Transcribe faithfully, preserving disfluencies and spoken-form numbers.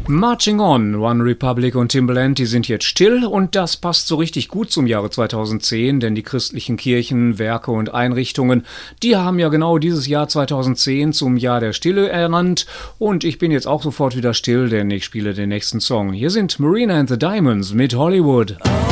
Marching On, One Republic und Timbaland, die sind jetzt still und das passt so richtig gut zum Jahre zweitausendzehn, denn die christlichen Kirchen, Werke und Einrichtungen, die haben ja genau dieses Jahr zweitausendzehn zum Jahr der Stille ernannt und ich bin jetzt auch sofort wieder still, denn ich spiele den nächsten Song. Hier sind Marina and the Diamonds mit Hollywood.